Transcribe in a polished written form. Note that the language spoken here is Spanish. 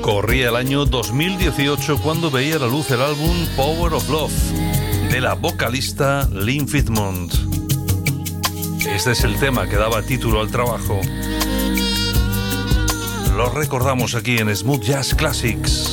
Corría el año 2018 cuando veía la luz el álbum Power of Love de la vocalista Lynn Fitzmond. Este es el tema que daba título al trabajo. Lo recordamos aquí en Smooth Jazz Classics.